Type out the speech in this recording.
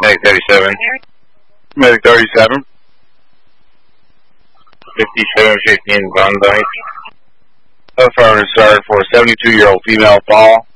Medic 37. Medic 37. 5715 Klondike. Affirmative, sir, for a 72-year-old female fall.